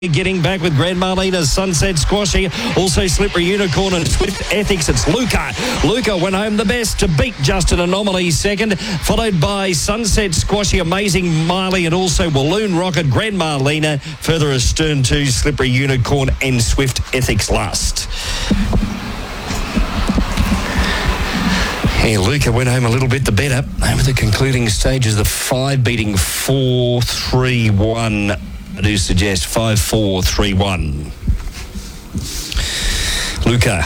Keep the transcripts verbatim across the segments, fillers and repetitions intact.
Getting back with Grand Marlena's Sunset Squashy, also Slippery Unicorn and Swift Ethics. It's Luca. Luca went home the best to beat Just an Anomaly second, followed by Sunset Squashy, Amazing Miley, and also Walloon Rocket, Grand Marlena, further astern to Slippery Unicorn and Swift Ethics last. Yeah, Luca went home a little bit the better over the concluding stages. The five beating four three one. I do suggest five four three one. Luca.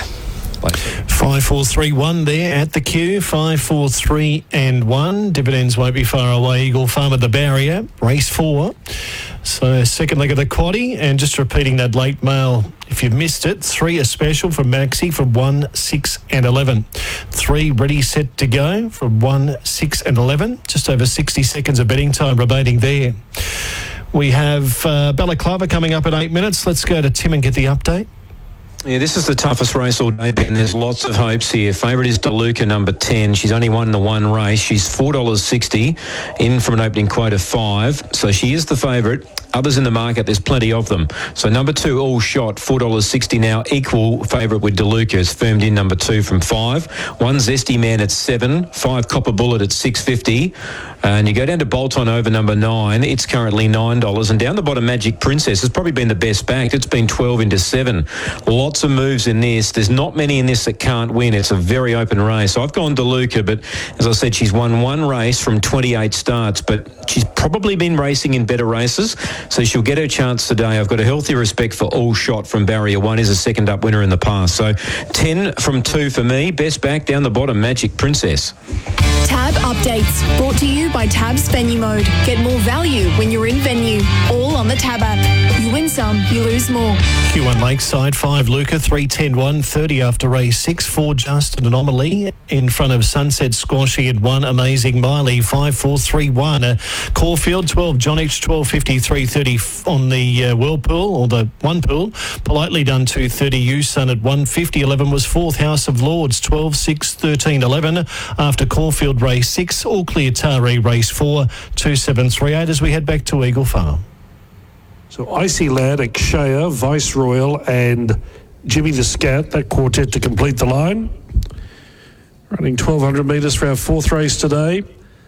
five four three one there at the queue. five four three and one. Dividends won't be far away. Eagle Farm at the barrier. Race four. So second leg of the quaddie. And just repeating that late mail, if you've missed it, three a special from Maxi from one, six and eleven. Three ready, set to go from one, six and eleven. Just over sixty seconds of betting time remaining there. We have uh, Balaclava coming up in eight minutes. Let's go to Tim and get the update. Yeah, this is the toughest race all day, and there's lots of hopes here. Favourite is DeLuca, number ten. She's only won the one race. She's four dollars sixty in from an opening quote of five. So she is the favourite. Others in the market, there's plenty of them. So number two, All Shot, four dollars sixty now. Equal favourite with DeLuca is firmed in number two from five. One Zesty Man at seven. Five Copper Bullet at six fifty. And you go down to Bolt On over number nine. It's currently nine dollars. And down the bottom, Magic Princess has probably been the best backed. It's been twelve into seven. Lots of moves in this. There's not many in this that can't win. It's a very open race. So I've gone DeLuca, but as I said, she's won one race from twenty-eight starts, but she's probably been racing in better races, so she'll get her chance today. I've got a healthy respect for All Shot from Barrier One. Is a second up winner in the past. So ten from two for me. Best back down the bottom, Magic Princess. Tab updates brought to you by Tab's Venue Mode. Get more value when you're in venue. All on the Tab app. You win some, you lose more. Q one Lakeside, five Luca, three ten one, thirty after race six, four Just an Anomaly in front of Sunset Squashy at one, Amazing Miley, five four three one. Uh, Caulfield, twelve John H, twelve fifty-three thirty on the uh, Whirlpool, or the one pool. Politely Done two thirty, U-Sun at one fifty, eleven was fourth, House of Lords, twelve six, thirteen eleven after Caulfield race six, All Clear Tari race four, two seven three eight as we head back to Eagle Farm. So Icy Lad, Akshaya, Viceroyal and Jimmy the Scat, that quartet to complete the line. Running twelve hundred metres for our fourth race today.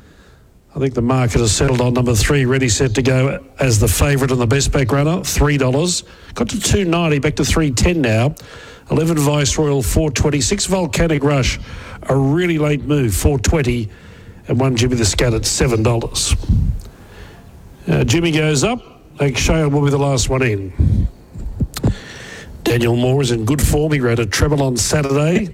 I think the market has settled on number three, Ready, Set to Go as the favourite and the best back runner, three dollars. Got to two ninety, back to three ten now. eleven Viceroyal, four twenty. six Volcanic Rush, a really late move, four twenty. And one Jimmy the Scat at seven dollars. Uh, Jimmy goes up. Akshaya will be the last one in. Daniel Moore is in good form. He rode a treble on Saturday.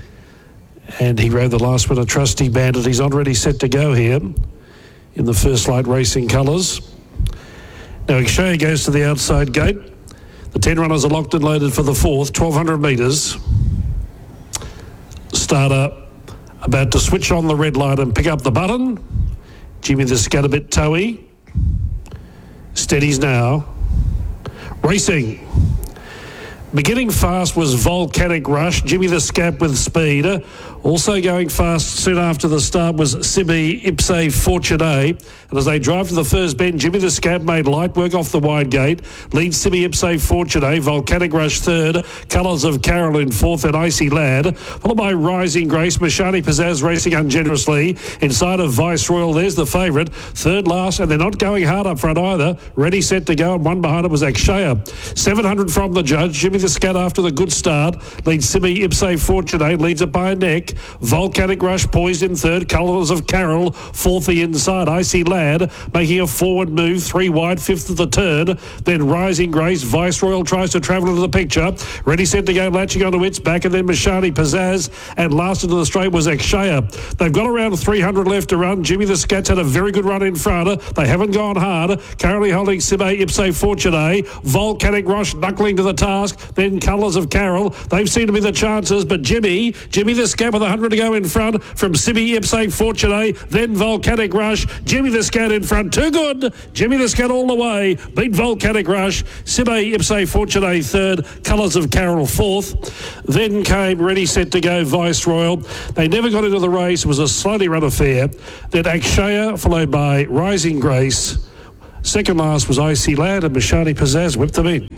And he rode the last one, a Trusty Bandit. He's already set to go here in the First Light Racing colours. Now Akshaya goes to the outside gate. The ten runners are locked and loaded for the fourth, twelve hundred metres. Starter about to switch on the red light and pick up the button. Jimmy the Scat a bit toey. Steadies now. Racing. Beginning fast was Volcanic Rush. Jimmy the Scat with speed. Also going fast soon after the start was Sibi Ipse Fortunae. And as they drive to the first bend, Jimmy the Scat made light work off the wide gate. Leads Sibi Ipse Fortunae. Volcanic Rush third. Colours of Carol in fourth and Icy Lad. Followed by Rising Grace. Mashani Pizzazz racing ungenerously. Inside of Viceroyal, there's the favourite. Third last, and they're not going hard up front either. Ready, Set to Go, and one behind it was Akshaya. seven hundred from the judge. Jimmy the Scat after the good start. Leads Sibi Ipse Fortunae. Leads it by a neck. Volcanic Rush poised in third. Colours of Carol. Fourth the inside. Icy Lad making a forward move. Three wide. Fifth of the turn. Then Rising Grace. Viceroyal tries to travel into the picture. Ready, Set to Go. Latching onto its back. And then Mashani Pizzazz. And last into the straight was Akshaya. They've got around three hundred left to run. Jimmy the Scat's had a very good run in front. They haven't gone hard. Currently holding Sibi Ipse Fortunae. Volcanic Rush knuckling to the task. Then Colours of Carol. They've seemed to be the chances, but Jimmy, Jimmy the Scat with one hundred to go in front from Sibi Ipse Fortunae, then Volcanic Rush. Jimmy the Scat in front. Too good. Jimmy the Scat all the way. Beat Volcanic Rush. Sibi Ipse Fortunae third. Colours of Carol fourth. Then came Ready, Set to Go Viceroyal. They never got into the race. It was a slowly run affair. Then Akshaya, followed by Rising Grace. Second last was Icy Lad and Mashani Pizzazz whipped them in.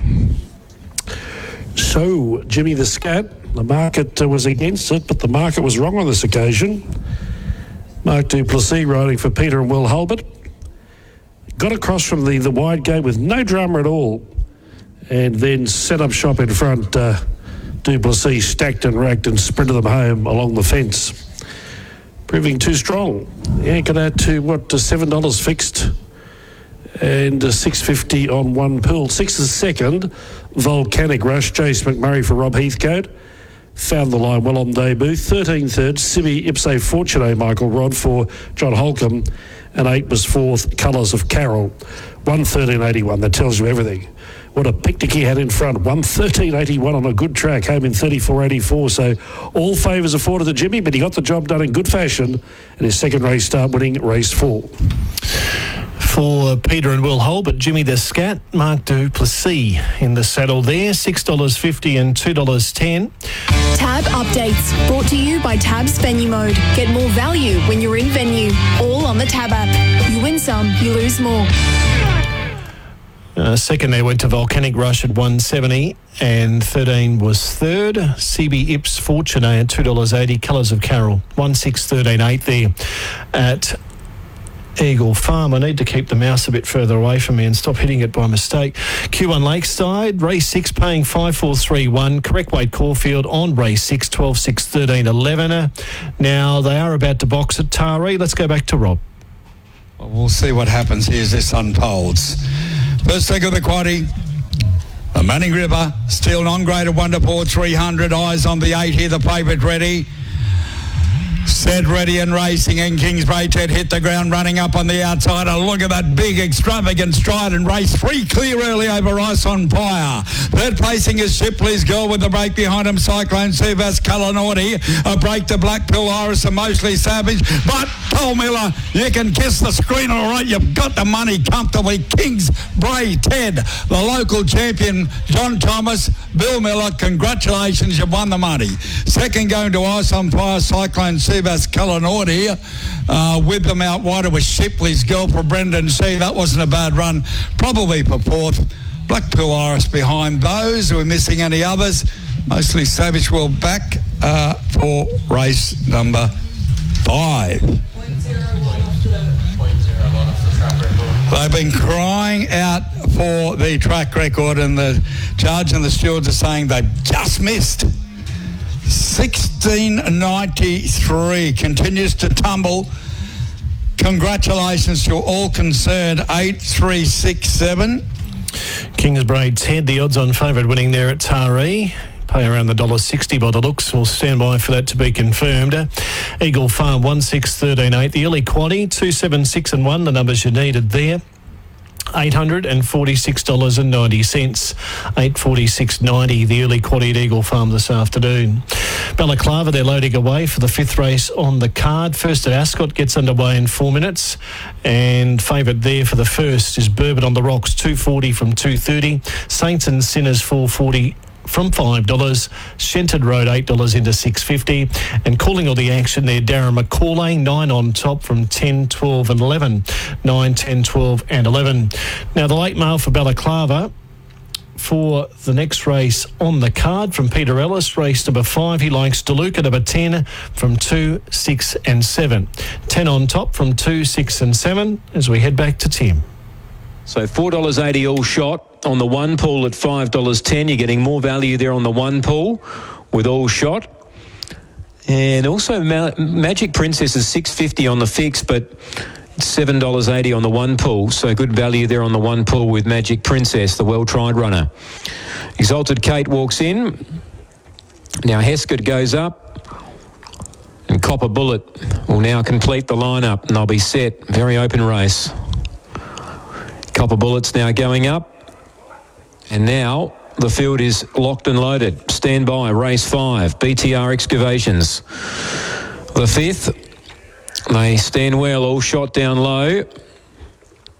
So, Jimmy the Scat, the market uh, was against it, but the market was wrong on this occasion. Mark Duplessis riding for Peter and Will Hulbert. Got across from the, the wide gate with no drama at all, and then set up shop in front. Uh, Duplessis stacked and racked and sprinted them home along the fence. Proving too strong. Yeah, got out to, what, to seven dollars fixed and uh, six fifty on one pool. Six is second, Volcanic Rush, Jace McMurray for Rob Heathcote. Found the line well on debut. thirteen third, Sibi Ipse Fortune, Michael Rod for John Holcomb. And eight was fourth, Colours of Carol. one thirteen eighty-one, that tells you everything. What a picnic he had in front. one thirteen eighty-one on a good track, home in thirty-four eighty-four. So all favours afforded to Jimmy, but he got the job done in good fashion. And his second race start winning race four. For Peter and Will Hulbert, Jimmy the Scat, Mark Duplessis in the saddle there, six dollars fifty and two dollars ten. Tab updates brought to you by Tab's Venue Mode. Get more value when you're in venue. All on the Tab app. You win some, you lose more. Uh, second there went to Volcanic Rush at one seventy and thirteen was third. C B Ips Fortune at two dollars eighty. Colours of Carol, one six thirteen eight there at Eagle Farm. I need to keep the mouse a bit further away from me and stop hitting it by mistake. Q one Lakeside, race six paying five four three one. Correct weight Caulfield on race six, twelve six thirteen eleven. Now they are about to box at Taree. Let's go back to Rob. Well, we'll see what happens here as this unfolds. First leg of the quaddie. The Manning River, still non-graded one to four, three hundred. Eyes on the eight here, the favourite ready. Set, ready and racing, and Kingsbury Ted hit the ground running up on the outside. Oh, look at that big extravagant stride and race three clear early over Ice on Fire. Third placing is Shipley's Girl with the break behind him. Cyclone Sivas Calanordi. A break to Black Pill Iris and Mostly Savage. But Paul Miller, you can kiss the screen all right. You've got the money comfortably. Kingsbury Ted, the local champion. John Thomas, Bill Miller, congratulations, you've won the money. Second going to Ice on Fire, Cyclone Sivas Calanordi. Uh, with them out wide, it was Shipley's Girl for Brendan C. That wasn't a bad run. Probably for fourth. Black Pill Iris behind those. Who are missing any others? Mostly Savage will back uh, for race number five. They've been crying out for the track record, and the judge and the stewards are saying they've just missed. sixteen ninety-three continues to tumble. Congratulations to all concerned. eight three six seven. Kingsbury Ted, the odds-on favourite winning there at Taree. Pay around the one dollar sixty by the looks. We'll stand by for that to be confirmed. Eagle Farm, one six thirteen eight. The early quaddie, two seven six and one. The numbers you needed there. eight hundred forty-six dollars ninety. eight forty-six ninety, the early quaddie at Eagle Farm this afternoon. Balaclava, they're loading away for the fifth race on the card. First at Ascot gets underway in four minutes. And favourite there for the first is Bourbon on the Rocks, two forty from two thirty. Saints and Sinners, four forty from five dollars. Shenton Road, eight dollars into six fifty. And calling all the action there, Darren McCauley, nine on top from ten, twelve and eleven. nine, ten, twelve and eleven. Now the late mail for Balaclava for the next race on the card from Peter Ellis, race number five. He likes DeLuca, number ten from two, six and seven. ten on top from two, six and seven as we head back to Tim. So four dollars eighty all shot on the one pool at five dollars ten. You're getting more value there on the one pool with all shot. And also Ma- Magic Princess is six fifty on the fix, but seven dollars eighty on the one pool. So good value there on the one pool with Magic Princess, the well-tried runner. Exalted Kate walks in. Now Heskett goes up. And Copper Bullet will now complete the lineup and they'll be set. Very open race. Copper Bullet's now going up. And now the field is locked and loaded. Stand by, race five, B T R Excavations. The fifth, they stand well, all shot down low.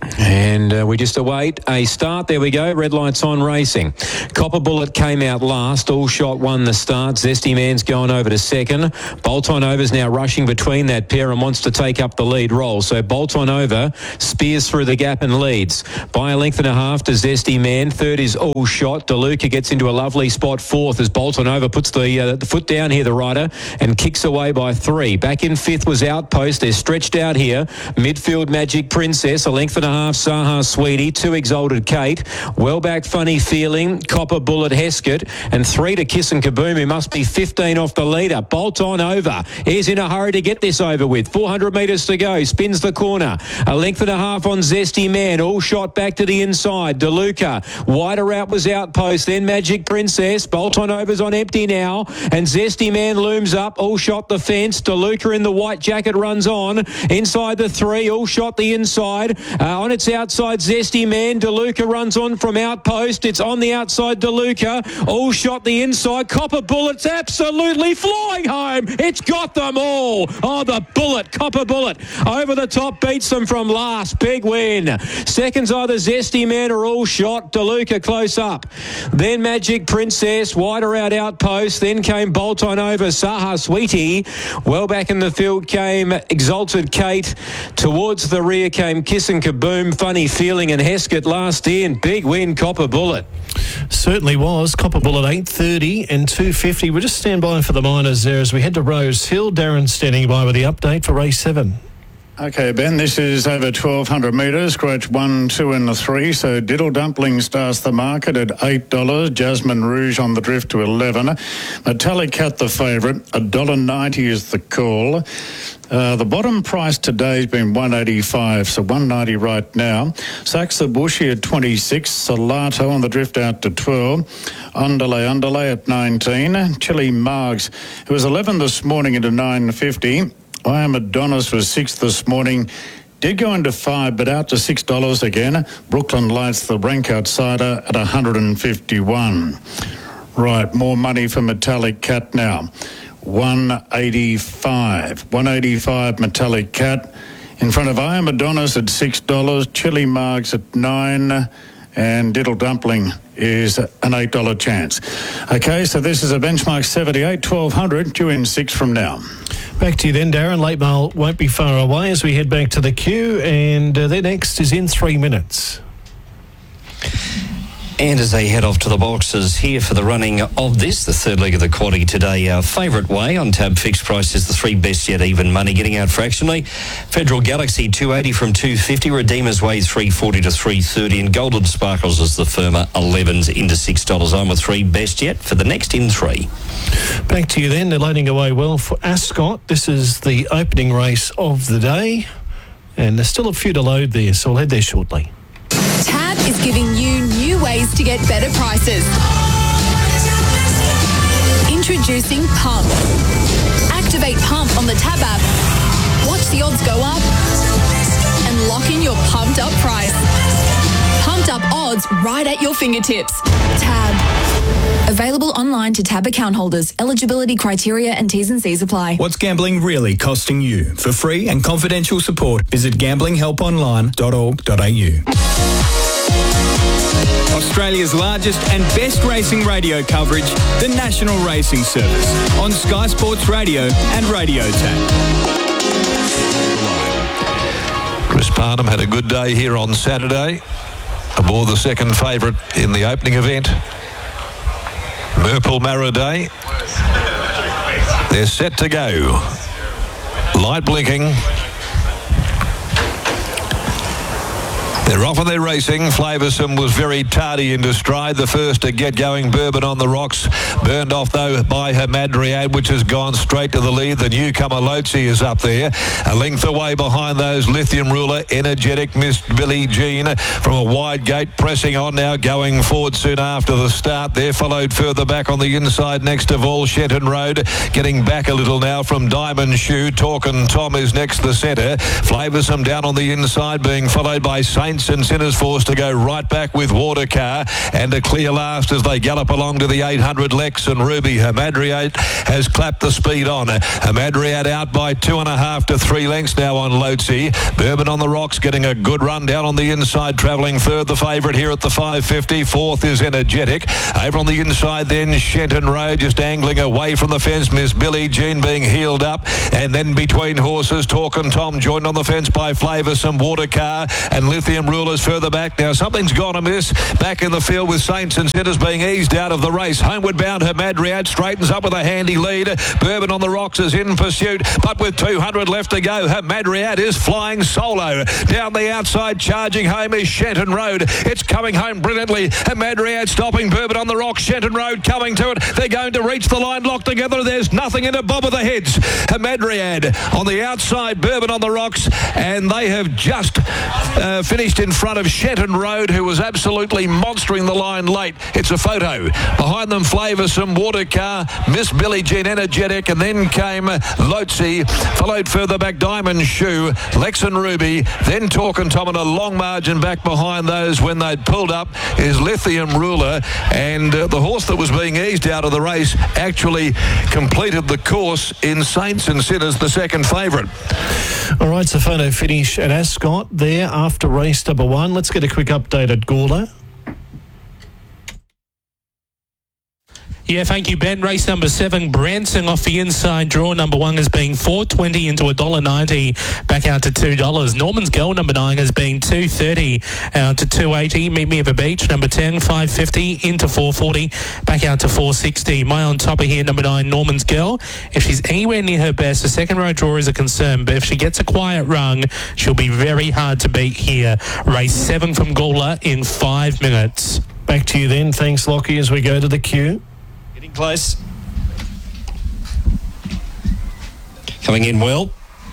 And uh, we just await a start. There we go. Red lights on racing. Copper Bullet came out last. All Shot won the start. Zesty Man's gone over to second. Bolt On Over's now rushing between that pair and wants to take up the lead roll. So Bolt On Over spears through the gap and leads by a length and a half to Zesty Man. Third is All Shot. DeLuca gets into a lovely spot fourth as Bolt On Over puts the, uh, the foot down here, the rider, and kicks away by three. Back in fifth was Outpost. They're stretched out here. Midfield Magic Princess, a length and a half. Saha Sweetie, two Exalted Kate, well back Funny Feeling, Copper Bullet Heskett, and three to Kiss and Kaboom, who must be fifteen off the leader. Bolt On Over is in a hurry to get this over with. four hundred metres to go, spins the corner. A length and a half on Zesty Man, All Shot back to the inside. DeLuca, wider out was Outpost, then Magic Princess. Bolt On Over's on empty now, and Zesty Man looms up. All Shot the fence. DeLuca in the white jacket runs on. Inside the three, All Shot the inside. Uh, on its outside, Zesty Man. DeLuca runs on from Outpost. It's on the outside, DeLuca. All Shot the inside. Copper Bullet's absolutely flying home. It's got them all. Oh, the Bullet, Copper Bullet. Over the top, beats them from last. Big win. Seconds either Zesty Man or All Shot. DeLuca close up. Then Magic Princess, wider out Outpost. Then came Bolt On Over, Saha Sweetie. Well back in the field came Exalted Kate. Towards the rear came Kiss and Kaboom, Funny Feeling, and Heskett last in. Big win, Copper Bullet. Certainly was. Copper Bullet eight thirty and two fifty. We'll just stand by for the minors there as we head to Rose Hill. Darren standing by with the update for race seven. Okay, Ben, this is over twelve hundred metres, scratch one, two and the three. So Diddle Dumpling starts the market at eight dollars. Jasmine Rouge on the drift to eleven dollars. Metallic Cat the favourite, one dollar ninety is the call. Uh, the bottom price today has been one eighty-five, so one ninety right now. Sax the Bushy at twenty-six. Salato on the drift out to twelve. Underlay Underlay at nineteen. Chili Margs, it was eleven this morning into nine fifty. I Am Adonis was six this morning. Did go into five, but out to six dollars again. Brooklyn Lights, the rank outsider, at one hundred fifty-one. Right, more money for Metallic Cat now. one eighty-five. one eighty-five Metallic Cat. In front of I Am Adonis at six dollars. Chili Margs at nine dollars. And Diddle Dumpling is an eight dollars chance. Okay, so this is a benchmark seventy-eight, twelve hundred, due in six from now. Back to you then, Darren. Late mail won't be far away as we head back to the queue, and uh, their next is in three minutes. And as they head off to the boxes here for the running of this, the third leg of the quaddie today, our favourite way on tab fixed price is the three best yet even money getting out fractionally. Federal Galaxy two eighty from two fifty, Redeemer's Way three forty to three thirty, and Golden Sparkles is the firmer elevens into six dollars. I'm with three best yet for the next in three. Back to you then. They're loading away well for Ascot. This is the opening race of the day, and there's still a few to load there, so we'll head there shortly. Tab is giving you new ways to get better prices. Introducing Pump. Activate Pump on the Tab app. Watch the odds go up and lock in your pumped up price. Pumped up odds right at your fingertips. Tab. Available online to Tab account holders. Eligibility criteria and T's and C's apply. What's gambling really costing you? For free and confidential support, visit gambling help online dot org dot a u. Australia's largest and best racing radio coverage, the National Racing Service, on Sky Sports Radio and Radio Tab. Chris Parnham had a good day here on Saturday aboard the second favourite in the opening event, Murple Maraday. They're set to go. Light blinking. They're off and they're racing. Flavoursome was very tardy into stride. The first to get going, Bourbon on the rocks. Burned off, though, by her Madriad, which has gone straight to the lead. The newcomer, Lotzi, is up there. A length away behind those, Lithium Ruler, Energetic, Miss Billie Jean. From a wide gate, pressing on now, going forward soon after the start. They're followed further back on the inside, next of all, Shenton Road. Getting back a little now from Diamond Shoe. Talkin' Tom is next the centre. Flavoursome down on the inside, being followed by Saint Saints and Sinners forced to go right back with Watercar, and a clear last as they gallop along to the eight hundred. Lex and Ruby. Hamadryat has clapped the speed on. Hamadryat out by two and a half to three lengths now on Lotzi. Bourbon on the Rocks getting a good run down on the inside, travelling third, the favourite here at the five fifty. Fourth is Energetic. Over on the inside then, Shenton Road just angling away from the fence. Miss Billie Jean being heeled up. And then between horses, Talk and Tom joined on the fence by Flavoursome, Watercar and Lithium Rulers further back. Now something's gone amiss back in the field with Saints and Sinners being eased out of the race. Homeward bound Hamadryat straightens up with a handy lead. Bourbon on the Rocks is in pursuit, but with two hundred left to go, Hamadryat is flying solo. Down the outside, charging home is Shenton Road. It's coming home brilliantly. Hamadryat stopping, Bourbon on the Rocks, Shenton Road coming to it. They're going to reach the line locked together. There's nothing in it, bob of the heads. Hamadryat on the outside, Bourbon on the Rocks, and they have just uh, finished in front of Shenton Road, who was absolutely monstering the line late. It's a photo. Behind them, Flavoursome, Watercar, Miss Billie Jean, Energetic, and then came Lotzi, followed further back Diamond Shoe, Lex and Ruby, then Talk and Tom, and a long margin back behind those when they'd pulled up is Lithium Ruler, and uh, the horse that was being eased out of the race actually completed the course in Saints and Sinners, the second favourite. All right, so photo finish at Ascot there after race number one. Let's get a quick update at Gawler. Yeah, thank you, Ben. Race number seven, Branson off the inside. Draw number one has been four twenty into one dollar ninety, back out to two dollars. Norman's Girl number nine has been two thirty out to two eighty. Meet Me at the Beach number ten, five fifty into four forty, back out to four sixty. My on topper here, number nine, Norman's Girl. If she's anywhere near her best, the second row draw is a concern, but if she gets a quiet rung, she'll be very hard to beat here. Race seven from Gawler in five minutes. Back to you then. Thanks, Lockie, as we go to the queue. Getting close. Coming in well.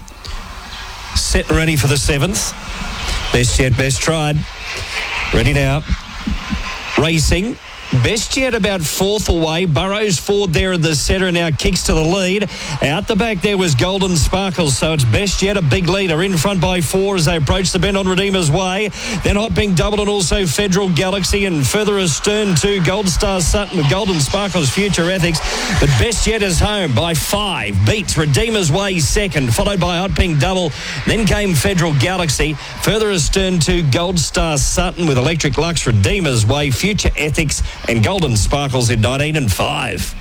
Set and ready for the seventh. Best yet, best tried. Ready now. Racing. Best yet about fourth away. Burrows forward there in the centre now kicks to the lead. Out the back there was Golden Sparkles, so it's best yet a big leader in front by four as they approach the bend on Redeemer's Way. Then Hot Pink Double and also Federal Galaxy, and further astern to Gold Star Sutton with Golden Sparkles Future Ethics. But best yet is home by five. Beats Redeemer's Way second, followed by Hot Pink Double. Then came Federal Galaxy. Further astern to Gold Star Sutton with Electric Lux, Redeemer's Way, Future Ethics, and Golden Sparkles in nineteen and five.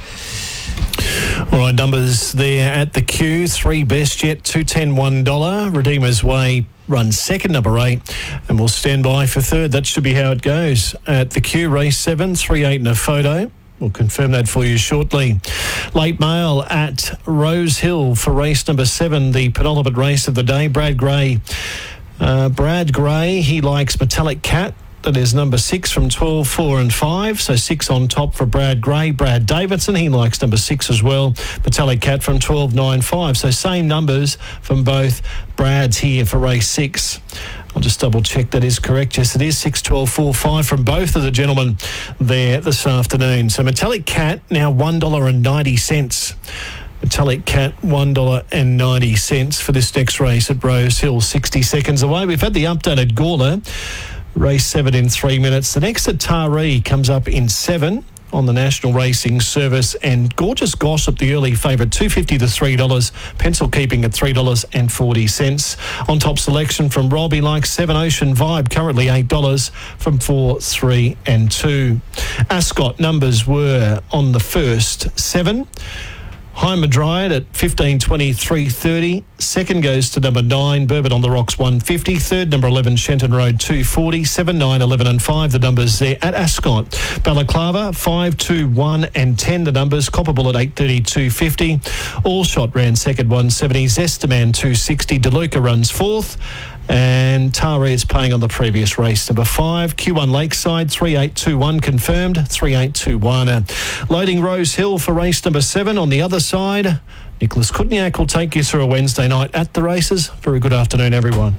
All right, numbers there at the queue. Three best yet, two ten, one dollar. Redeemer's Way runs second, number eight, and we'll stand by for third. That should be how it goes. At the queue, race seven, three, eight and a photo. We'll confirm that for you shortly. Late mail at Rose Hill for race number seven, the penultimate race of the day. Brad Gray. Uh, Brad Gray, he likes Metallic Cat. That is number six from twelve, four and five. So six on top for Brad Gray. Brad Davidson, he likes number six as well. Metallic Cat from twelve, nine, five. So same numbers from both Brads here for race six. I'll just double check that is correct. Yes, it is six, twelve, four, five from both of the gentlemen there this afternoon. So Metallic Cat now one dollar ninety. Metallic Cat, one dollar ninety for this next race at Rose Hill, sixty seconds away. We've had the update at Gawler. Race seven in three minutes. The next at Taree comes up in seven on the National Racing Service, and Gorgeous Gossip, the early favourite, two fifty to three dollars. Pencil keeping at three dollars forty. On top selection from Robbie likes Seven Ocean Vibe, currently eight dollars from four, three and two. Ascot numbers were on the first seven. High Madryad at fifteen twenty, three thirty. Second goes to number nine, Bourbon on the Rocks, one fifty. Third, number eleven, Shenton Road, two forty. seven, nine, eleven and five, the numbers there at Ascot. Balaclava, five, two, one and ten, the numbers. Copperbull at eight thirty, two fifty. Allshot ran second, one seventy. Zestaman, two sixty. DeLuca runs fourth. And Taree is paying on the previous race. Number five, Q one Lakeside, three eight two one confirmed, three eight two one. Uh, loading Rose Hill for race number seven. On the other side, Nicholas Kutniak will take you through a Wednesday night at the races. Very good afternoon, everyone.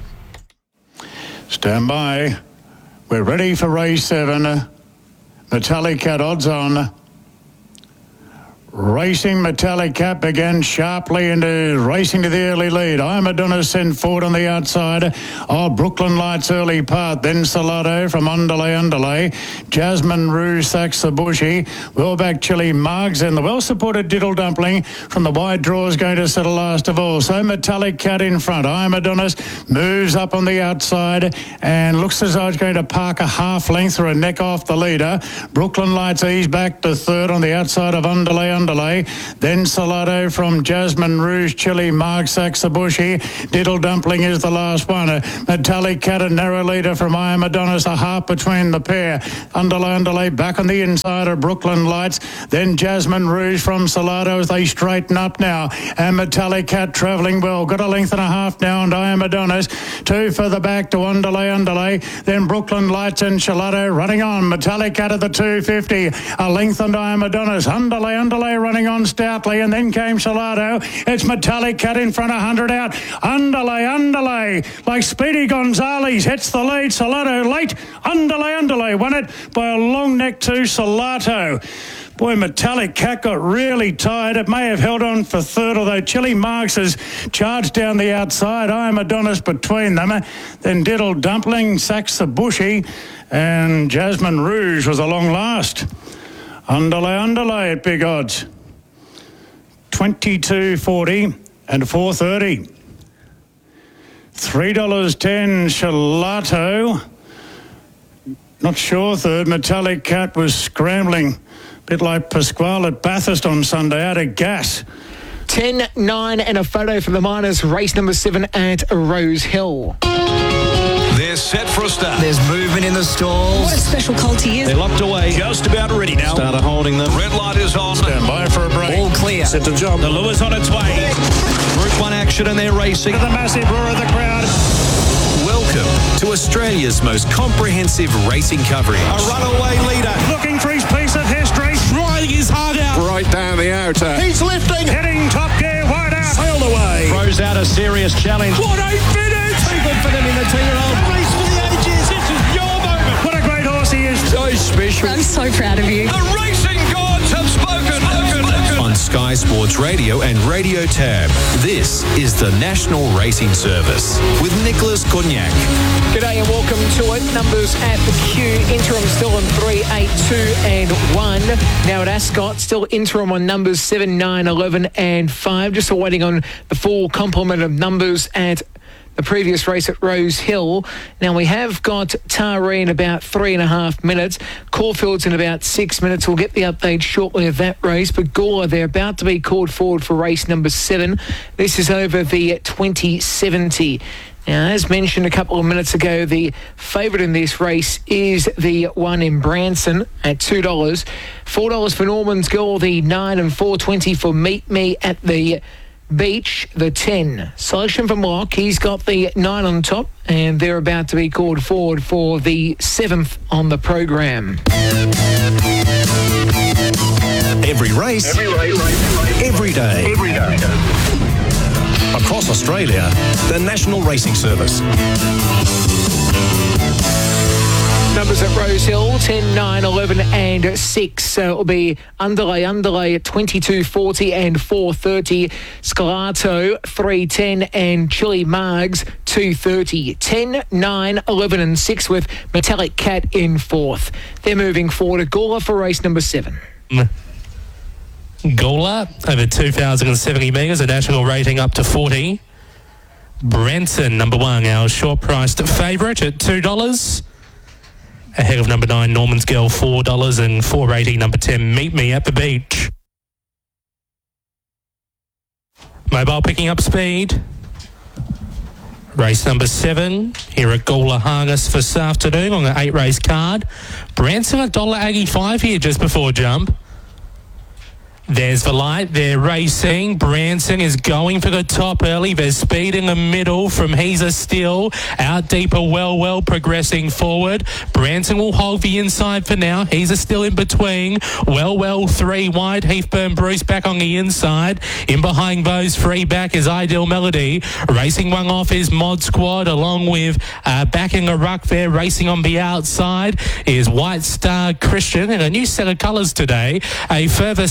Stand by. We're ready for race seven. Metallic Cat odds on. Racing Metallic Cat began sharply into racing to the early lead. I'm Adonis sent forward on the outside. Oh, Brooklyn Lights early part. Then Salado from Underlay Underlay. Jasmine Rouge Saxabushi. Well back Chili Margs and the well-supported Diddle Dumpling from the wide draw is going to settle last of all. So Metallic Cat in front. I'm Adonis moves up on the outside and looks as though it's going to park a half length or a neck off the leader. Brooklyn Lights ease back to third on the outside of Underlay Underlay. Then Salado from Jasmine Rouge, Chili Mark Saxabushi. Diddle Dumpling is the last one. A Metallic Cat, a narrow leader from I Am Adonis, a half between the pair. Underlay Underlay back on the inside of Brooklyn Lights. Then Jasmine Rouge from Salado as they straighten up now. And Metallic Cat travelling well. Got a length and a half now and I Am Adonis. Two further back to Underlay Underlay. Then Brooklyn Lights and Salado running on. Metallic Cat at the two fifty. A length and I Am Adonis. Underlay Underlay running on stoutly, and then came Salado. It's Metallic Cat in front, one hundred out. Underlay, Underlay, like Speedy Gonzales hits the lead. Salado late. Underlay, Underlay won it by a long neck to Salato. Boy, Metallic Cat got really tired. It may have held on for third, although Chili Marks has charged down the outside. I Am Adonis between them. Then Diddle Dumpling, Saxabushi, and Jasmine Rouge was a long last. Underlay, Underlay at big odds. twenty-two forty and four thirty. three dollars ten Shalato. Not sure third. Metallic Cat was scrambling. A bit like Pasquale at Bathurst on Sunday, out of gas. ten nine and a photo for the Miners, race number seven at Rose Hill. They're set for a start. There's movement in the stalls. What a special colt he is. They're locked away. Just about ready now. Starter holding them. Red light is on. Stand by for a break. All clear. Set to jump. The lure's on its way. Group one action and they're racing. The massive roar of the crowd. Welcome to Australia's most comprehensive racing coverage. A runaway leader. Looking for his piece of history. Trying his heart out. Right down the outer. He's lifting. Heading top gear, wide out. Sailed away. Throws out a serious challenge. What a finish! Too good for them in the two-year-old. A race for the ages. This is your moment. What a great horse he is. So special. I'm so proud of you. The racing gods have spoken. On Sky Sports Radio and Radio Tab, this is the National Racing Service with Nicholas Cognac. G'day and welcome to it. Numbers at the queue. Interim still on three, eight, two and one. Now at Ascot, still interim on numbers seven, nine, eleven and five. Just awaiting on the full complement of numbers at the previous race at Rose Hill. Now we have got Taree in about three and a half minutes. Caulfield's in about six minutes. We'll get the update shortly of that race. But Gawler, they're about to be called forward for race number seven. This is over the twenty seventy. Now, as mentioned a couple of minutes ago, the favourite in this race is the one in Branson at two dollars. four dollars for Norman's Girl, the nine and four twenty for Meet Me at the Beach, the ten. Selection from Lock, he's got the nine on top, and they're about to be called forward for the seventh on the program. Every race, every, race, every day, every day. Across Australia, the National Racing Service. Numbers at Rose Hill, ten, nine, eleven and six. So it'll be Underlay, Underlay at twenty-two forty and four thirty. Scalato, three ten and Chili Margs, two thirty. ten, nine, eleven and six with Metallic Cat in fourth. They're moving forward to Gawler for race number seven. Gawler, over two thousand seventy metres, a national rating up to forty. Branson, number one, our short-priced favourite at two dollars. Ahead of number nine, Norman's Girl, four dollars, and four eighty, number ten, Meet Me at the Beach. Mobile picking up speed. Race number seven here at Gawler Harness for this afternoon on the eight-race card. Branson, one dollar eighty-five here just before jump. There's the light. They're racing. Branson is going for the top early. There's speed in the middle from He's a Still. Out deeper, well, well, progressing forward. Branson will hold the inside for now. He's a Still in between. Well, well, three wide. Heathburn Bruce back on the inside. In behind those three back is Ideal Melody. Racing one off is Mod Squad, along with uh, back in the ruck there. Racing on the outside is White Star Christian in a new set of colours today. A further six away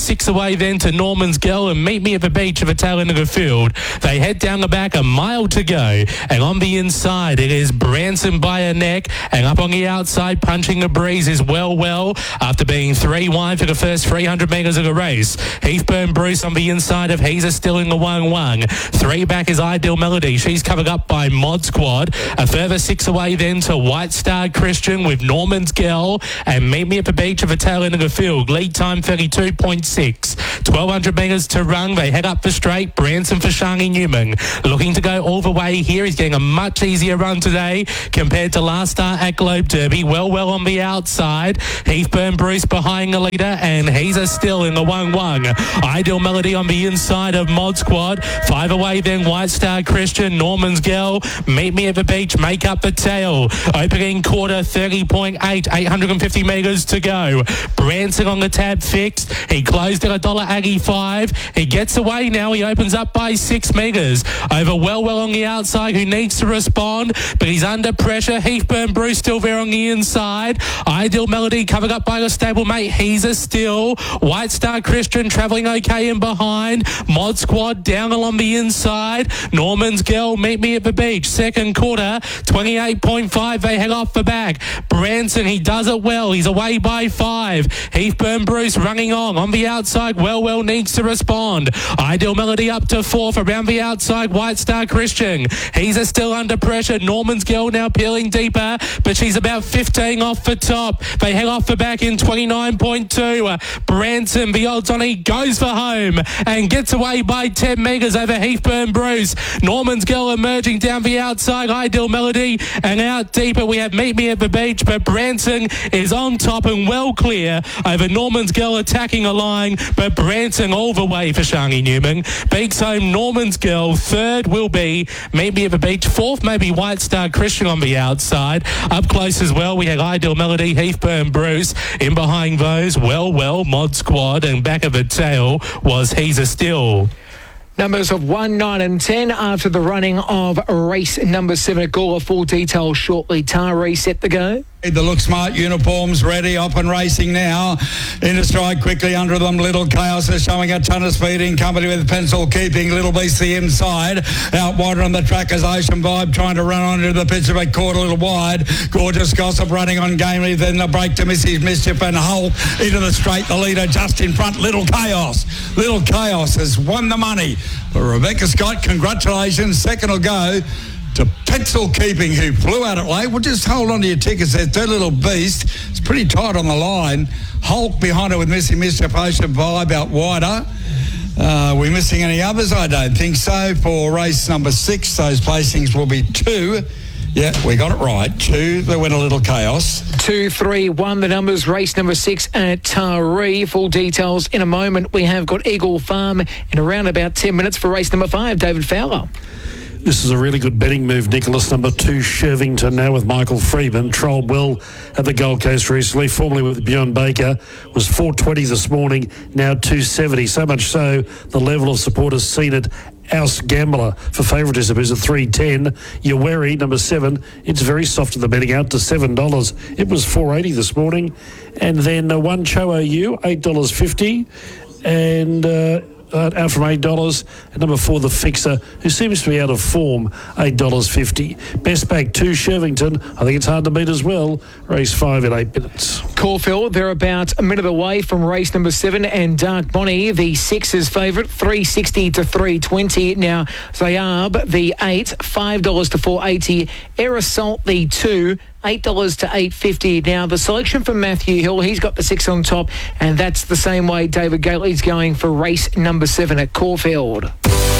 away then to Norman's Girl and Meet Me at the Beach of a tail end of the field. They head down the back, a mile to go. And on the inside, it is Branson by a neck. And up on the outside, punching the breeze is Well Well after being three wide for the first three hundred metres of the race. Heathburn Bruce on the inside of He's a Still in the Wang Wang. Three back is Ideal Melody. She's covered up by Mod Squad. A further six away then to White Star Christian with Norman's Girl and Meet Me at the Beach of a tail end of the field. Lead time thirty-two point six. twelve hundred metres to run. They head up the straight. Branson for Shangi Newman. Looking to go all the way here. He's getting a much easier run today compared to last start at Globe Derby. Well, well on the outside. Heathburn Bruce behind the leader and He's a Still in the Wang Wang. Ideal Melody on the inside of Mod Squad. Five away then White Star Christian. Norman's Girl. Meet Me at the Beach. Make up the tail. Opening quarter thirty point eight. eight hundred fifty metres to go. Branson on the tab fixed. He closed at a dollar eighty-five. He gets away now. He opens up by six metres. Over Well Well on the outside who needs to respond, but he's under pressure. Heathburn Bruce still there on the inside. Ideal Melody covered up by the stablemate. He's a Still. White Star Christian travelling okay in behind. Mod Squad down along the inside. Norman's Girl, Meet Me at the Beach. Second quarter, twenty-eight point five. They head off the back. Branson, he does it well. He's away by five. Heathburn Bruce running on. On the outside, Well Well needs to respond. Ideal Melody up to fourth. Around the outside, White Star Christian. He's a Still under pressure. Norman's Girl now peeling deeper, but she's about fifteen off the top. They head off the back in twenty-nine point two. Branson, the odds on he goes for home and gets away by ten metres over Heathburn Bruce. Norman's Girl emerging down the outside. Ideal Melody, and out deeper we have Meet Me at the Beach, but Branson is on top and well clear over Norman's Girl attacking a line, but Branson all the way for Shangi Newman. Beaks home Norman's Girl. Third will be Meet Me at the Beach. Fourth maybe White Star Christian on the outside. Up close as well we had Ideal Melody, Heathburn Bruce. In behind those, Well Well, Mod Squad, and back of the tail was He's a Still. Numbers of one, nine and ten after the running of race number seven at Gawler. Full details shortly. Taree set to go. The Look Smart uniforms ready, up and racing now. Into stride quickly under them. Little Chaos is showing a ton of speed in company with Pencil Keeping. Little Beast the inside. Out wider on the track is Ocean Vibe trying to run onto the pitch, but caught a little wide. Gorgeous Gossip running on gamely. Then the break to Missus Mischief and Holt into the straight. The leader just in front. Little Chaos. Little Chaos has won the money. For Rebecca Scott, congratulations. Second will go to Pencil Keeping, who flew out at late. Well, just hold on to your tickets there. Third Little Beast. It's pretty tight on the line. Hulk behind her with Missy Mischief, Ocean Vibe out wider. Uh, are we missing any others? I don't think so. For race number six, those placings will be two. Yeah, we got it right. Two, they went a little chaos. Two, three, one, the numbers. Race number six at Taree. Full details in a moment. We have got Eagle Farm in around about ten minutes for race number five. David Fowler. This is a really good betting move, Nicholas. Number two, Shervington, now with Michael Freeman. Trolled well at the Gold Coast recently, formerly with Bjorn Baker. Was four twenty this morning, now two seventy. So much so, the level of support has seen it. House Gambler for favouritism is at three ten. Yaweri, number seven, it's very soft at the betting, out to seven dollars. It was four eighty this morning. And then uh, one Cho O U, eight dollars fifty. And... Uh, Uh, out from eight dollars. And number four, The Fixer, who seems to be out of form, eight dollars fifty. Best back two, Shervington. I think it's hard to beat as well. Race five in eight minutes. Caulfield, they're about a minute away from race number seven, and Dark Bonnie, the six's favourite, three sixty to three twenty. Now, Zayab, the eight, five dollars to four eighty. Aerosol, the two, eight dollars to eight fifty. Now, the selection from Matthew Hill, he's got the six on top, and that's the same way David Gately's going for race number seven at Caulfield.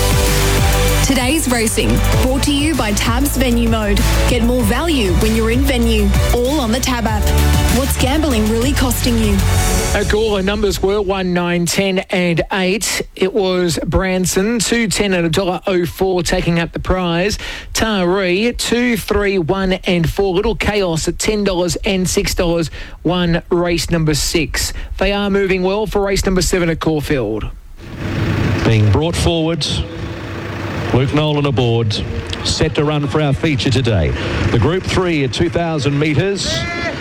Today's racing, brought to you by Tab's Venue Mode. Get more value when you're in venue, all on the Tab app. What's gambling really costing you? At Gawler, numbers were one, nine, ten and eight. It was Branson, two ten at one dollar oh four, taking up the prize. Taree, two, three, one and four. Little Chaos at ten dollars and six dollars, one race number six. They are moving well for race number seven at Caulfield. Being brought forward, Luke Nolan aboard, set to run for our feature today. The Group three at two thousand metres.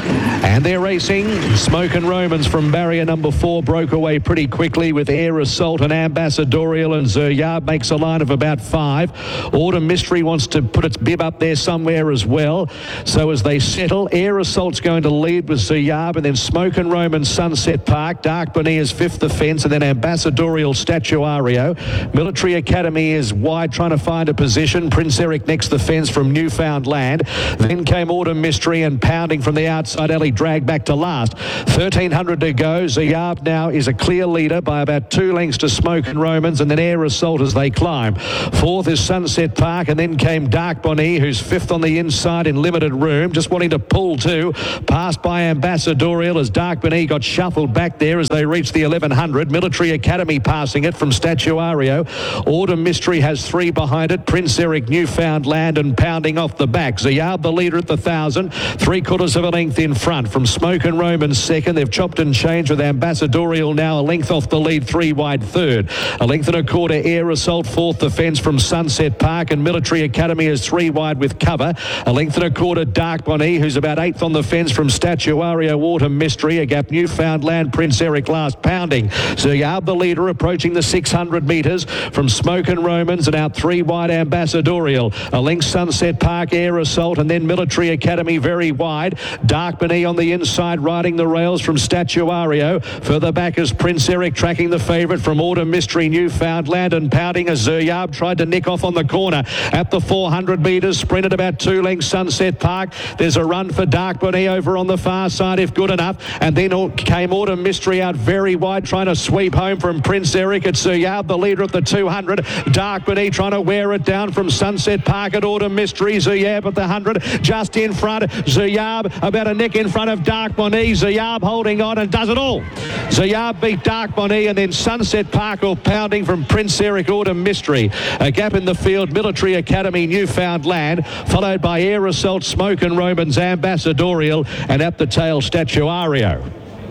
And they're racing. Smoke and Romans from barrier number four broke away pretty quickly with Air Assault and Ambassadorial, and Zeryab makes a line of about five. Autumn Mystery wants to put its bib up there somewhere as well. So as they settle, Air Assault's going to lead with Zeryab, and then Smoke and Romans, Sunset Park. Dark Bonnie is fifth offence, and then Ambassadorial, Statuario. Military Academy is wide trying to find a position. Prince Eric next the fence from Newfoundland. Then came Autumn Mystery, and pounding from the outside alley, dragged back to last. thirteen hundred to go. Zeryab now is a clear leader by about two lengths to Smoke and Romans, and then Air Assault as they climb. Fourth is Sunset Park, and then came Dark Bonnie, who's fifth on the inside in limited room, just wanting to pull two. Passed by Ambassadorial as Dark Bonnie got shuffled back there as they reached the eleven hundred. Military Academy passing it from Statuario. Autumn Mystery has three behind it. Prince Eric, Newfoundland, and pounding off the back. Zeryab the leader at the thousand, three quarters of a length in front. From Smoke and Romans second, they've chopped and changed with Ambassadorial now a length off the lead, three wide third. A length and a quarter Air Assault fourth defence from Sunset Park, and Military Academy is three wide with cover. A length and a quarter Dark Bonnie, who's about eighth on the fence from Statuario. Autumn Mystery, a gap Newfoundland, Prince Eric last pounding. Zeryab the leader approaching the six hundred metres from Smoke and Romans, and out three wide Ambassadorial. A length Sunset Park, Air Assault, and then Military Academy very wide. Dark Bonnie on the inside riding the rails from Statuario. Further back is Prince Eric tracking the favourite from Autumn Mystery, Newfoundland, and pounding as Zeryab tried to nick off on the corner. At the four hundred metres, sprinted about two lengths Sunset Park. There's a run for Dark Bonnie over on the far side if good enough, and then came Autumn Mystery out very wide trying to sweep home from Prince Eric. It's Zeryab the leader at the two hundred. Dark Bonnie trying to wear it down from Sunset Park at Autumn Mystery. Zeryab at the one hundred just in front. Zeryab about a neck in front of Dark Bonnie. Zeryab holding on and does it all. Zeryab beat Dark Bonnie, and then Sunset Park all pounding from Prince Eric. Autumn Mystery. A gap in the field, Military Academy, Newfoundland, followed by Air Assault, Smoke and Romans, Ambassadorial, and at the tail, Statuario.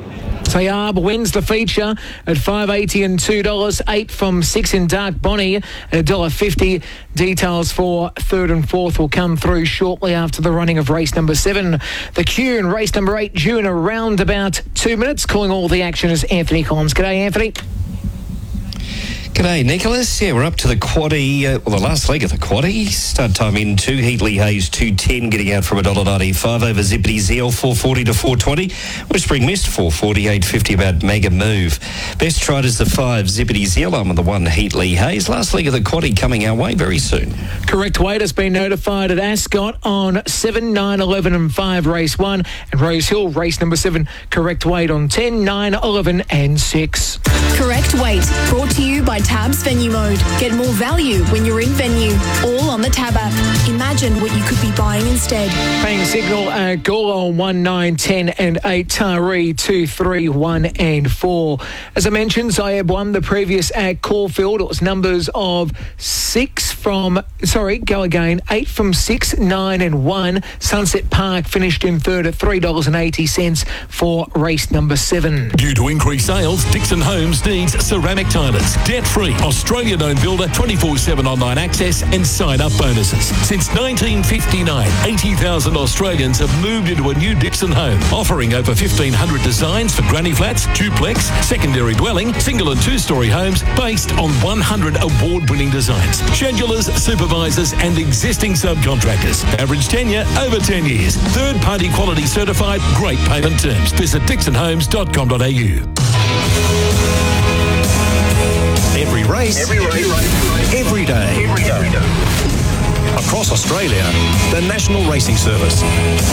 Zeryab wins the feature at five eighty and two dollars. Eight from six in Dark Bonnie at one dollar fifty. Details for third and fourth will come through shortly after the running of race number seven. The queue in race number eight due in around about two minutes. Calling all the action is Anthony Collins. G'day, Anthony. G'day, Nicholas. Yeah, we're up to the quaddie, uh, well, the last leg of the quaddie. Start time in two. Heatley Hayes, two ten, getting out from one dollar ninety-five over Zippity Zeal, four forty to four twenty. Whispering Mist, four forty, eight fifty about Mega Move. Best tried is the five, Zippity Zeal. I'm on the one, Heatley Hayes. Last leg of the quaddie coming our way very soon. Correct weight has been notified at Ascot on seven, nine, eleven and five, race one. And Rose Hill, race number seven, correct weight on ten, nine, eleven and six. Correct weight, brought to you by Tab's Venue Mode. Get more value when you're in venue. All on the Tab app. Imagine what you could be buying instead. Paying signal at Gawler on one, nine, ten and eight. Taree two, three, one and four. As I mentioned, Zayeb won the previous at Caulfield. It was numbers of six from, sorry, go again, eight from six, nine and one. Sunset Park finished in third at three dollars eighty for race number seven. Due to increased sales, Dixon Homes needs ceramic tilers. Debt-free, Australian-owned builder, twenty-four seven online access and sign-up bonuses. Since nineteen fifty-nine, eighty thousand Australians have moved into a new Dixon home, offering over fifteen hundred designs for granny flats, duplex, secondary dwelling, single and two-storey homes based on one hundred award-winning designs. Schedulers, supervisors and existing subcontractors. Average tenure, over ten years. Third-party quality certified, great payment terms. Visit dixon homes dot com dot a u. Every race, every race, every day. Every day. Across Australia, the National Racing Service.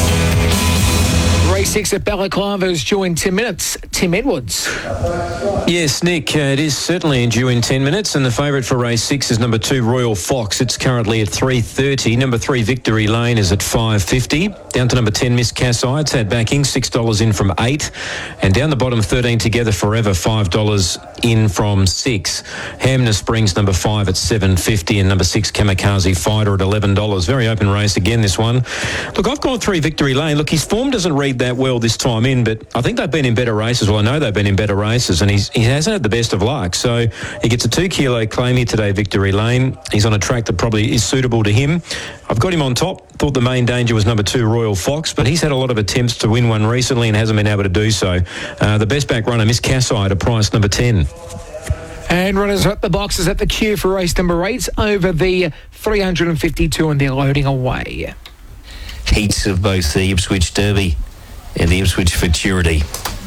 Race six at Balaclava is due in ten minutes. Tim Edwards. Yes, Nick, uh, it is certainly due in ten minutes, and the favourite for race six is number two, Royal Fox. It's currently at three thirty. Number three, Victory Lane, is at five fifty. Down to number ten, Miss Cassai. It's had backing, six dollars in from eight. And down the bottom, thirteen, Together Forever, five dollars in from six. Hamner Springs, number five, at seven fifty. And number six, Kamikaze Fighter, at eleven dollars. Very open race again, this one. Look, I've gone three, Victory Lane. Look, his form doesn't read did that well this time in, but I think they've been in better races. Well, I know they've been in better races, and he's, he hasn't had the best of luck. So he gets a two-kilo claim here today, Victory Lane. He's on a track that probably is suitable to him. I've got him on top. Thought the main danger was number two, Royal Fox, but he's had a lot of attempts to win one recently and hasn't been able to do so. Uh, the best back runner, Miss Cassie, at a price number ten. And runners at the boxes at the queue for race number eight over the three hundred fifty-two, and they're loading away. Heats of both the Ipswich Derby and the Ipswich Futurity.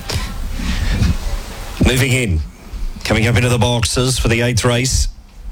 Moving in, coming up into the boxes for the eighth race.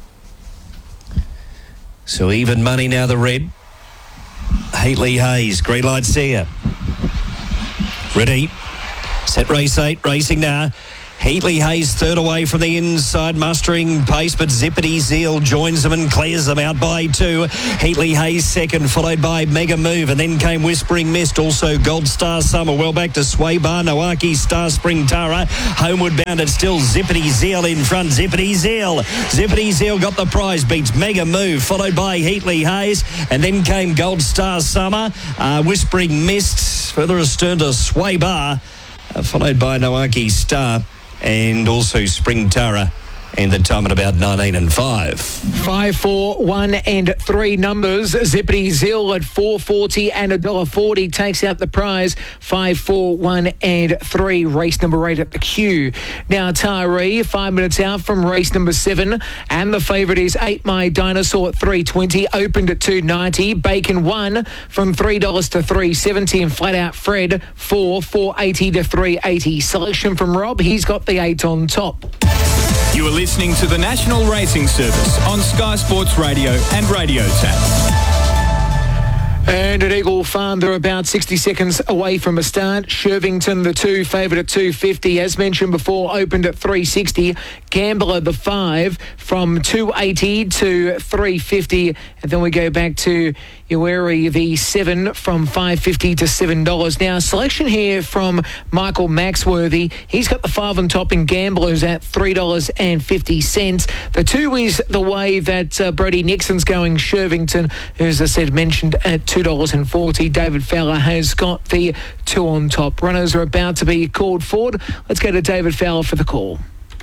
So even money now, the red. Haitley Hayes, green light seer. Ready. Set race eight, racing now. Heatley Hayes third away from the inside, mustering pace, but Zippity Zeal joins them and clears them out by two. Heatley Hayes second, followed by Mega Move, and then came Whispering Mist, also Gold Star Summer, well back to Sway Bar, Noaki, Star Spring Tara, homeward bound, it's still Zippity Zeal in front, Zippity Zeal. Zippity Zeal got the prize, beats Mega Move, followed by Heatley Hayes, and then came Gold Star Summer, uh, Whispering Mist, further astern to Sway Bar, uh, followed by Noaki Star, and also Spring Tara, and the time at about nineteen and five. Five, four, one, and three numbers. Zippity Zill at four forty and a dollar forty takes out the prize. Five, four, one, and three. Race number eight at the queue. Now Tari, five minutes out from race number seven, and the favourite is Eight My Dinosaur at three twenty. Opened at two ninety. Bacon one from three dollars to three seventy, and Flat Out Fred four, four eighty to three eighty. Selection from Rob. He's got the eight on top. You are listening to the National Racing Service on Sky Sports Radio and Radio Tap. And at Eagle Farm, they're about sixty seconds away from a start. Shervington, the two, favourite at two fifty. As mentioned before, opened at three sixty. Gambler, the five, from two eighty to three fifty. And then we go back to Ueri, the seven, from five fifty to seven dollars. Now, selection here from Michael Maxworthy. He's got the five on top in Gamblers at three dollars fifty. The two is the way that uh, Brody Nixon's going. Shervington, who, as I said, mentioned at two dollars forty. David Fowler has got the two on top. Runners are about to be called forward. Let's go to David Fowler for the call.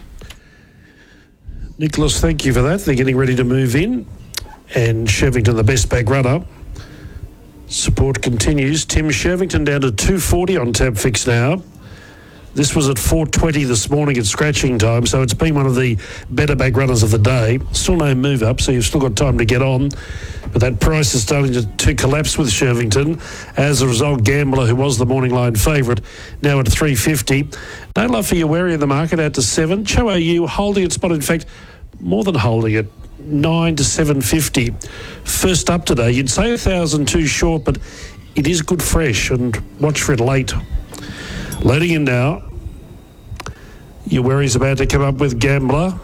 Nicholas, thank you for that. They're getting ready to move in. And Shervington, the best back runner. Support continues. Tim Shervington down to two forty on tab fix now. This was at four twenty this morning at scratching time, so it's been one of the better back runners of the day. Still no move up, so you've still got time to get on. But that price is starting to, to collapse with Shervington. As a result, Gambler, who was the morning line favourite, now at three fifty. No love for Ueri in the market, out to seven. Cho O U holding its spot, in fact, more than holding it. nine to seven fifty. First up today, you'd say one thousand too short, but it is good fresh, and watch for it late. Loading in now. Ueri's about to come up with Gambler.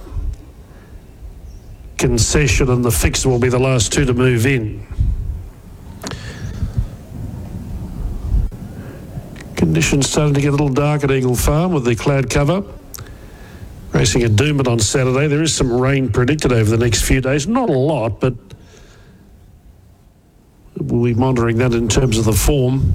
Concession and the Fixer will be the last two to move in. Conditions starting to get a little dark at Eagle Farm with the cloud cover. Racing at Doomben on Saturday. There is some rain predicted over the next few days. Not a lot, but we'll be monitoring that in terms of the form.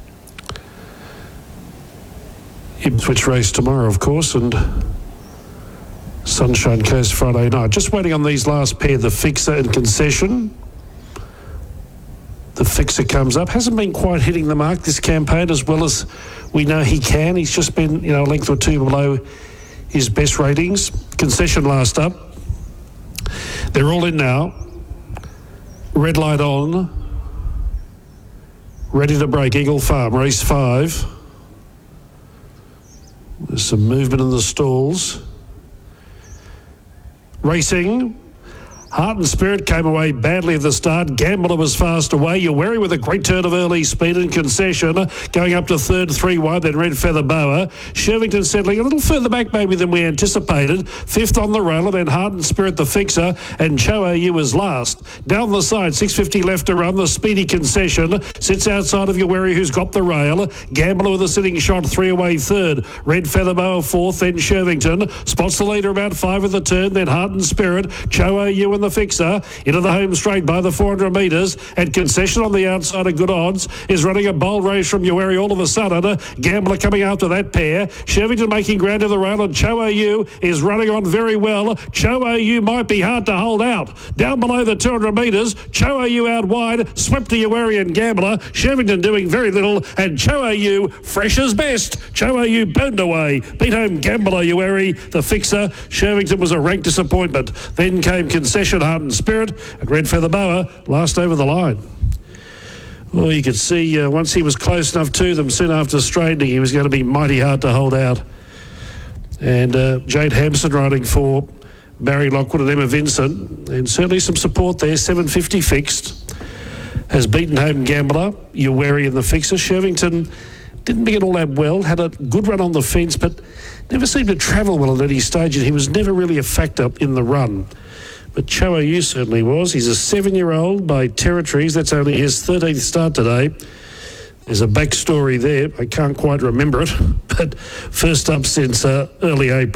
Ipswich race tomorrow, of course, and Sunshine Coast Friday night. Just waiting on these last pair, the Fixer and Concession. The Fixer comes up. Hasn't been quite hitting the mark this campaign as well as we know he can. He's just been, you know, a length or two below his best ratings. Concession last up. They're all in now. Red light on. Ready to break. Eagle Farm, race five. There's some movement in the stalls. Racing. Heart and Spirit came away badly at the start. Gambler was fast away. Ueri with a great turn of early speed and Concession going up to third, three wide, then Red Feather Boa. Shervington settling a little further back maybe than we anticipated. Fifth on the rail, and then Heart and Spirit the Fixer, and Cho O U was last. Down the side, six fifty left to run. The speedy Concession sits outside of Ueri, who's got the rail. Gambler with a sitting shot, three away third. Red Feather Boa fourth, then Shervington. Spots the leader about five of the turn, then Heart and Spirit. Cho O U in the fixer. Into the home straight by the four hundred metres. And Concession on the outside of good odds is running a bold race from Ueri all of a sudden. Gambler coming after that pair. Shervington making ground to the rail, and Cho A U is running on very well. Cho A U might be hard to hold out. Down below the two hundred metres, Cho A U out wide, swept to Ueri and Gambler. Shervington doing very little, and Cho A U fresh as best. Cho A U burned away. Beat home Gambler, Ueri, the fixer. Shervington was a rank disappointment. Then came Concession, Heart and Spirit, and Red Feather Boa last over the line. Well, you could see uh, once he was close enough to them, soon after straightening, he was going to be mighty hard to hold out. And uh, Jade Hampson riding for Barry Lockwood and Emma Vincent, and certainly some support there. seven fifty fixed. Has beaten home Gambler, Ueri in the fixer. Shervington didn't begin all that well, had a good run on the fence, but never seemed to travel well at any stage, and he was never really a factor in the run. But Cho A U certainly was. He's a seven-year-old by Territories. That's only his thirteenth start today. There's a backstory there. I can't quite remember it, but first up since uh, early April.